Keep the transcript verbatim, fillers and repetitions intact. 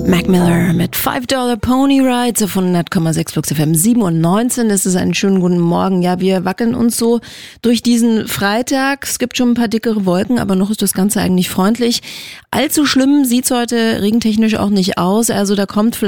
Mac Miller mit five Dollar Pony Rides auf hundert Komma sechs Flux F M sieben und neunzehn. Das ist einen schönen guten Morgen. Ja, wir wackeln uns so durch diesen Freitag. Es gibt schon ein paar dickere Wolken, aber noch ist das Ganze eigentlich freundlich. Allzu schlimm sieht's heute regentechnisch auch nicht aus. Also da kommt vielleicht